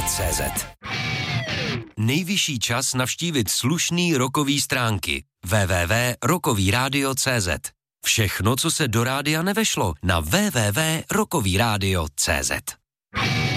CZ. Nejvyšší čas navštívit slušný rockový stránky www.rockovyradio.cz. Všechno, co se do rádia nevešlo, na www.rockovyradio.cz.